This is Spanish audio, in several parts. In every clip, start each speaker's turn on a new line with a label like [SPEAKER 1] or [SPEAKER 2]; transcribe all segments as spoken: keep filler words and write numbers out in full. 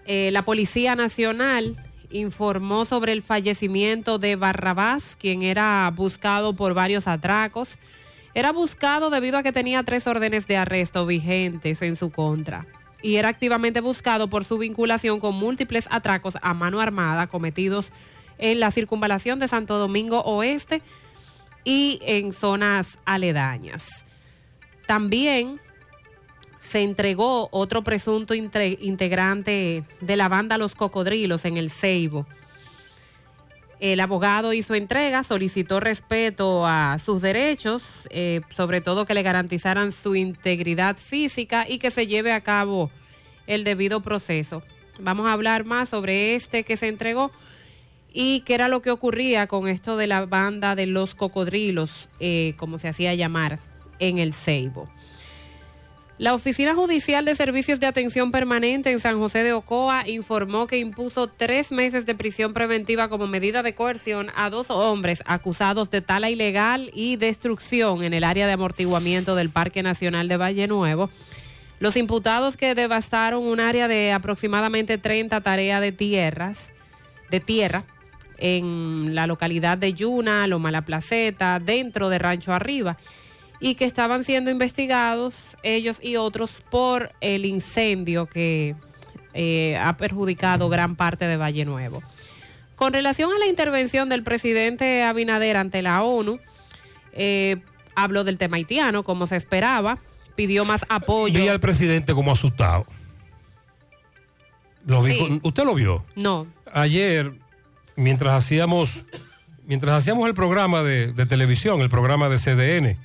[SPEAKER 1] Eh, la Policía Nacional informó sobre el fallecimiento de Barrabás, quien era buscado por varios atracos. Era buscado debido a que tenía tres órdenes de arresto vigentes en su contra y era activamente buscado por su vinculación con múltiples atracos a mano armada cometidos en la circunvalación de Santo Domingo Oeste y en zonas aledañas. También se entregó otro presunto integrante de la banda Los Cocodrilos en el Ceibo. El abogado hizo entrega, solicitó respeto a sus derechos, eh, sobre todo que le garantizaran su integridad física y que se lleve a cabo el debido proceso. Vamos a hablar más sobre este que se entregó y qué era lo que ocurría con esto de la banda de Los Cocodrilos, eh, como se hacía llamar, en el Ceibo. La Oficina Judicial de Servicios de Atención Permanente en San José de Ocoa informó que impuso tres meses de prisión preventiva como medida de coerción a dos hombres acusados de tala ilegal y destrucción en el área de amortiguamiento del Parque Nacional de Valle Nuevo. Los imputados, que devastaron un área de aproximadamente treinta tareas de tierras, de tierra en la localidad de Yuna, Loma La Placeta, dentro de Rancho Arriba, y que estaban siendo investigados ellos y otros por el incendio que eh, ha perjudicado gran parte de Valle Nuevo. Con relación a la intervención del presidente Abinader ante la ONU, eh, habló del tema haitiano, como se esperaba, pidió más apoyo.
[SPEAKER 2] Vi al presidente como asustado. Lo vi,
[SPEAKER 1] Sí.
[SPEAKER 2] ¿Usted lo vio?
[SPEAKER 1] No.
[SPEAKER 2] Ayer, mientras hacíamos, mientras hacíamos el programa de, de televisión, el programa de C D N,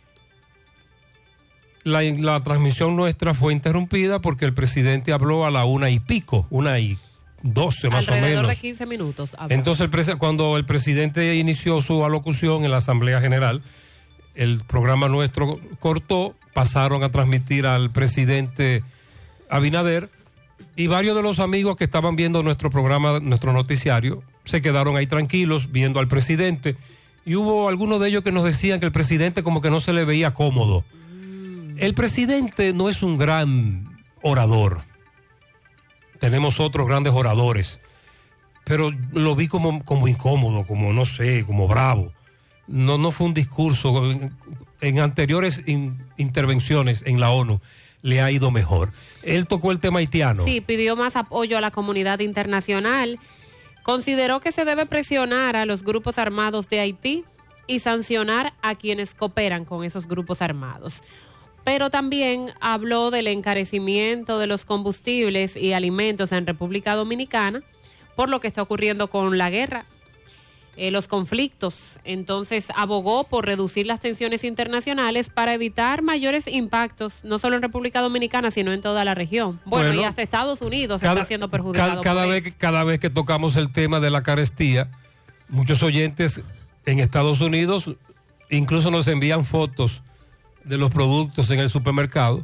[SPEAKER 2] La, la transmisión nuestra fue interrumpida porque el presidente habló a la una y pico, una y doce más o menos.
[SPEAKER 1] Alrededor de quince minutos. Habló.
[SPEAKER 2] Entonces, el presi- cuando el presidente inició su alocución en la Asamblea General, el programa nuestro cortó, pasaron a transmitir al presidente Abinader y varios de los amigos que estaban viendo nuestro programa, nuestro noticiario, se quedaron ahí tranquilos viendo al presidente y hubo algunos de ellos que nos decían que el presidente como que no se le veía cómodo. El presidente no es un gran orador. Tenemos otros grandes oradores. Pero lo vi como, como incómodo, como no sé, como bravo. No, no fue un discurso. En, en anteriores in, intervenciones en la ONU le ha ido mejor. Él tocó el tema haitiano.
[SPEAKER 1] Sí, pidió más apoyo a la comunidad internacional. Consideró que se debe presionar a los grupos armados de Haití y sancionar a quienes cooperan con esos grupos armados. Pero también habló del encarecimiento de los combustibles y alimentos en República Dominicana por lo que está ocurriendo con la guerra, eh, los conflictos. Entonces abogó por reducir las tensiones internacionales para evitar mayores impactos, no solo en República Dominicana, sino en toda la región. Bueno,
[SPEAKER 2] Bueno,
[SPEAKER 1] y hasta Estados Unidos
[SPEAKER 2] cada,
[SPEAKER 1] está siendo perjudicado.
[SPEAKER 2] Cada, cada,
[SPEAKER 1] por
[SPEAKER 2] vez,
[SPEAKER 1] eso.
[SPEAKER 2] cada vez que tocamos el tema de la carestía, muchos oyentes en Estados Unidos incluso nos envían fotos de los productos en el supermercado.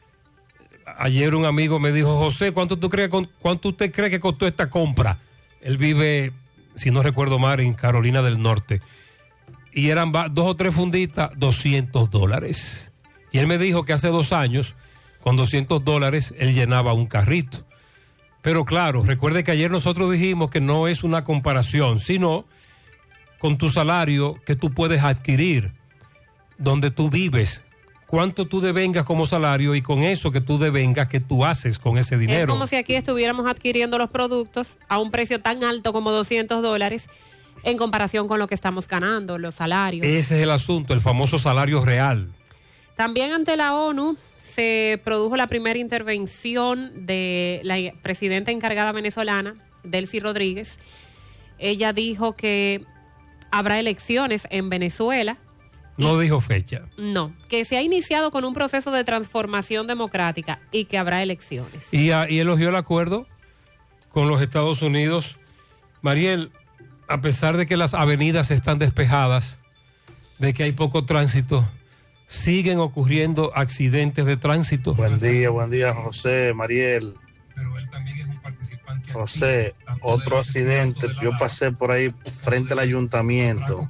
[SPEAKER 2] Ayer un amigo me dijo: José, ¿cuánto tú crees, cuánto usted cree que costó esta compra? Él vive, si no recuerdo mal, en Carolina del Norte. Y eran dos o tres funditas, doscientos dólares. Y él me dijo que hace dos años, con doscientos dólares, él llenaba un carrito. Pero claro, recuerde que ayer nosotros dijimos que no es una comparación, sino con tu salario que tú puedes adquirir, donde tú vives, cuánto tú devengas como salario y con eso que tú devengas, que tú haces con ese dinero.
[SPEAKER 1] Es como si aquí estuviéramos adquiriendo los productos a un precio tan alto como doscientos dólares en comparación con lo que estamos ganando, los salarios.
[SPEAKER 2] Ese es el asunto, el famoso salario real.
[SPEAKER 1] También ante la ONU se produjo la primera intervención de la presidenta encargada venezolana, Delcy Rodríguez. Ella dijo que habrá elecciones en Venezuela.
[SPEAKER 2] No dijo fecha.
[SPEAKER 1] No, que se ha iniciado con un proceso de transformación democrática y que habrá elecciones.
[SPEAKER 2] Y, a, y elogió el acuerdo con los Estados Unidos. Mariel, a pesar de que las avenidas están despejadas, de que hay poco tránsito, siguen ocurriendo accidentes de tránsito.
[SPEAKER 3] Buen día, buen día, José, Mariel.
[SPEAKER 2] Pero él también es un participante.
[SPEAKER 3] José, otro accidente. Yo pasé por ahí frente al ayuntamiento.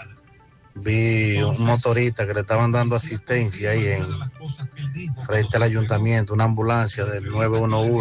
[SPEAKER 3] Vi un motorista que le estaban dando asistencia ahí en frente al ayuntamiento, una ambulancia del nueve uno uno.